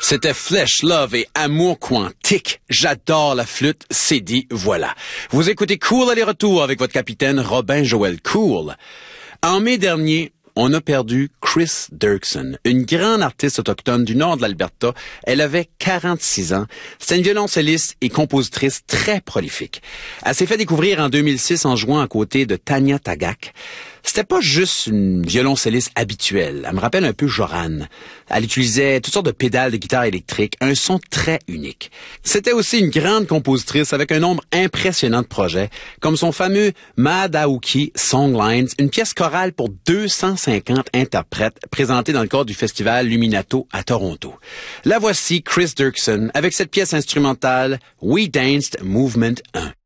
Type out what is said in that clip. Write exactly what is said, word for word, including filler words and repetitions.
C'était Flesh, Love et Amour Quantique. J'adore la flûte, c'est dit, voilà. Vous écoutez Cool aller-retour avec votre capitaine Robin Joël Cool. En mai dernier, on a perdu Chris Dirksen, une grande artiste autochtone du nord de l'Alberta. Elle avait quarante-six ans. C'était une violoncelliste et compositrice très prolifique. Elle s'est fait découvrir en deux mille six en jouant à côté de Tanya Tagaq. C'était pas juste une violoncelliste habituelle. Elle me rappelle un peu Joran. Elle utilisait toutes sortes de pédales de guitare électrique, un son très unique. C'était aussi une grande compositrice avec un nombre impressionnant de projets, comme son fameux Madawki Songlines, une pièce chorale pour deux cent cinquante interprètes présentée dans le cadre du festival Luminato à Toronto. La voici Chris Dirksen avec cette pièce instrumentale We Danced Movement un.